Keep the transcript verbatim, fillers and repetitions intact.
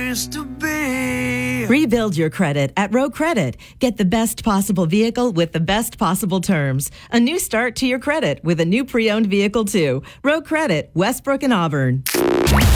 place to be. Rebuild your credit at Row Credit. Get the best possible vehicle with the best possible terms. A new start to your credit with a new pre-owned vehicle too. Row Credit, Westbrook and Auburn.